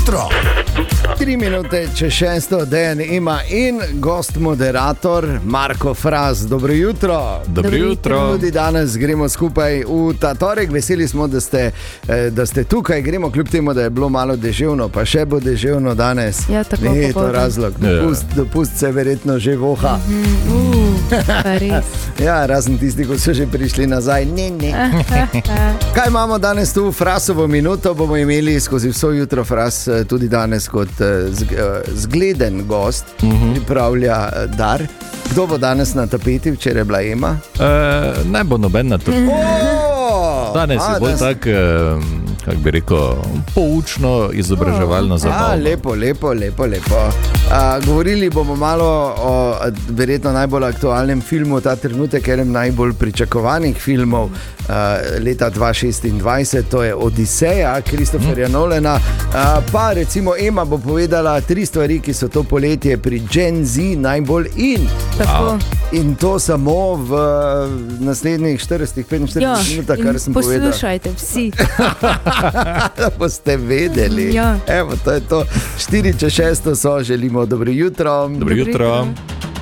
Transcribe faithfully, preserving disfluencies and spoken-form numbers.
jutro. Tri minute če šesto, Dejan ima in gost moderator Marko Fras. Dobro jutro. Dobro jutro. Tudi danes gremo skupaj v ta torek. Veseli smo, da ste, da ste tukaj. Gremo kljub temu, da je bilo malo deževno, pa še bo deževno danes. Ja, tako ne je to popoldan. razlog. Dopust, dopust se verjetno že voha. Mm-hmm. Uh, ja, razen tisti, ko so že prišli nazaj. Ne, ne. Kaj imamo danes tu? Frasovo minuto bomo imeli skozi vso jutro. Fras tudi danes kot zgleden gost uh-huh. pripravlja dar. Kdo bo danes na tapeti? Včeraj je bila Ema? E, ne bo noben na tapeti. Oh, danes je bolj tak, kako bi rekel, poučno, izobraževalno zabavno. Lepo, lepo, lepo, lepo. A, govorili bomo malo o verjetno najbolj aktualnem filmu ta trenutek, enem najbolj pričakovanih filmov a, leta dva tisoč šestindvajset, to je Odiseja Christopherja hmm. Nolana. A, pa recimo Ema bo povedala tri stvari, ki so to poletje pri Gen Z najbolj in. Tako. In to samo v naslednjih štirideset do petinštirideset minutah, kar sem povedal. Poslušajte vsi. Da boste vedeli. Ja. Evo, to je to. štiri čez šesto so, želimo dobro jutro. Dobro jutro.